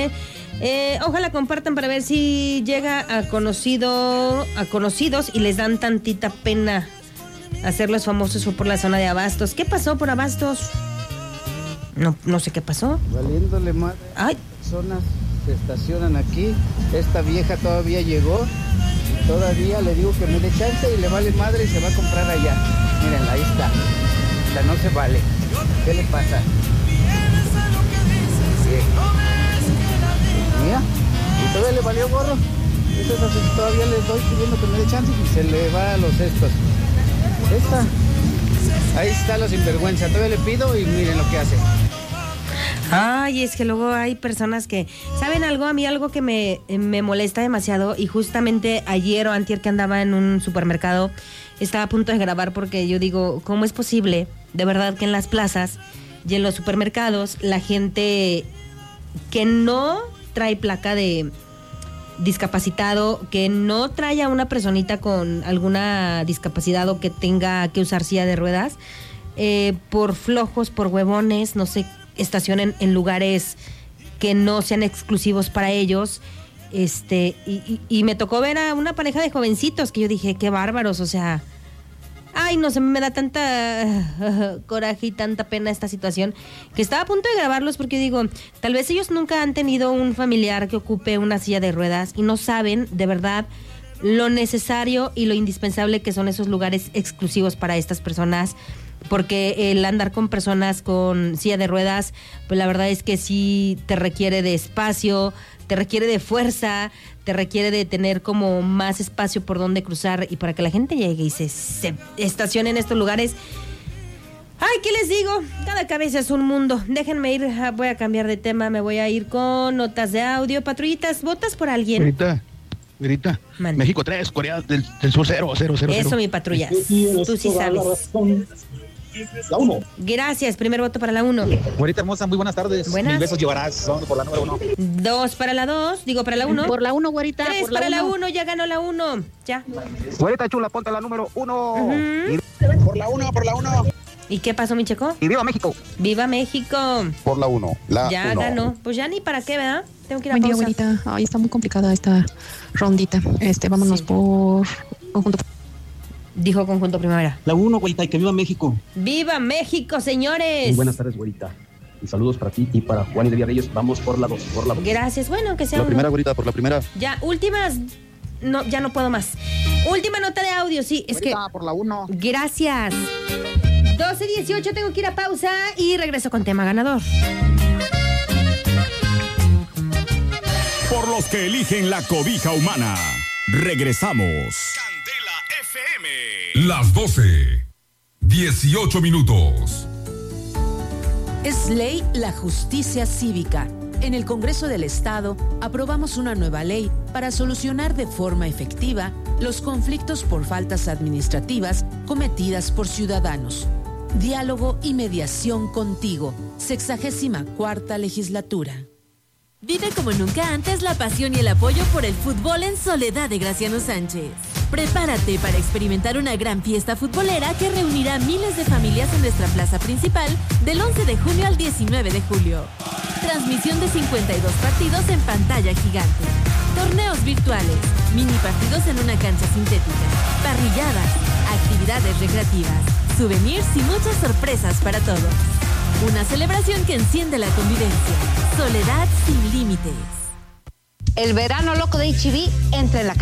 dice, ojalá compartan para ver si llega a conocidos y les dan tantita pena hacerlos famosos por la zona de Abastos. ¿Qué pasó por Abastos? No sé qué pasó. Valiéndole madre. Ay. Personas se estacionan aquí. Esta vieja todavía llegó. Todavía le digo que me dé chance y le vale madre y se va a comprar allá. Miren, ahí está. O sea, no se vale. ¿Qué le pasa? Mira, y todavía le valió gorro. Entonces todavía le estoy pidiendo que me dé chance y se le va a los estos. Ahí está la sinvergüenza. Todavía le pido y miren lo que hace. Ay, es que luego hay personas que... ¿Saben algo? A mí algo que me molesta demasiado, y justamente ayer o antier que andaba en un supermercado, estaba a punto de grabar porque yo digo, ¿cómo es posible, de verdad, que en las plazas y en los supermercados la gente que no trae placa de discapacitado, que no trae a una personita con alguna discapacidad o que tenga que usar silla de ruedas, por flojos, por huevones, no sé, estacionen en lugares que no sean exclusivos para ellos, y me tocó ver a una pareja de jovencitos que yo dije, qué bárbaros, o sea, ay, no sé, me da tanta coraje y tanta pena esta situación, que estaba a punto de grabarlos porque digo, tal vez ellos nunca han tenido un familiar que ocupe una silla de ruedas y no saben de verdad lo necesario y lo indispensable que son esos lugares exclusivos para estas personas, porque el andar con personas con silla de ruedas, pues la verdad es que sí te requiere de espacio, te requiere de fuerza, te requiere de tener como más espacio por donde cruzar, y para que la gente llegue y se estacione en estos lugares. Ay, ¿qué les digo? Cada cabeza es un mundo. Déjenme ir, voy a cambiar de tema, me voy a ir con notas de audio. Patrullitas, ¿votas por alguien? Grita. México 3, Corea del Sur 0. Eso, mi patrulla. Tú sí sabes. La 1. Gracias, primer voto para la 1. Güerita hermosa, muy buenas tardes. Buenas. 1000 besos llevarás. Vamos por la número 1. 2 para la 2, digo para la 1. Por la 1, güerita. 3 por la para la uno. 1, ya ganó la 1. Ya. Güerita chula, ponte la número 1. Uh-huh. Por la 1. ¿Y qué pasó, mi checo? Y viva México. ¡Viva México! Por la 1. Ya ganó. Pues ya ni para qué, ¿verdad? Tengo que ir a Buen día, pausa. güerita. Ay, está muy complicada esta rondita. Vámonos por conjunto. Dijo Conjunto Primavera. La 1, güerita, y que viva México. ¡Viva México, señores! Muy buenas tardes, güerita. Y saludos para ti y para Juan y de Villarreyes. Vamos por la 2, Gracias. Bueno, que sea La uno. primera, güerita, por la primera. Ya, últimas... No, ya no puedo más. Última nota de audio, sí. Es Güerita, que... por la 1. Gracias. 12:18, tengo que ir a pausa y regreso con tema ganador. Por los que eligen la cobija humana. Regresamos. Candela FM. Las 12:18. Es ley la justicia cívica. En el Congreso del Estado aprobamos una nueva ley para solucionar de forma efectiva los conflictos por faltas administrativas cometidas por ciudadanos. Diálogo y mediación contigo. 64ª legislatura. Vive como nunca antes la pasión y el apoyo por el fútbol en Soledad de Graciano Sánchez. Prepárate para experimentar una gran fiesta futbolera que reunirá miles de familias en nuestra plaza principal del 11 de junio al 19 de julio. Transmisión de 52 partidos en pantalla gigante. Torneos virtuales, mini partidos en una cancha sintética, parrilladas, actividades recreativas, souvenirs y muchas sorpresas para todos. Una celebración que enciende la convivencia. Soledad sin límites. El verano loco de HB entra en la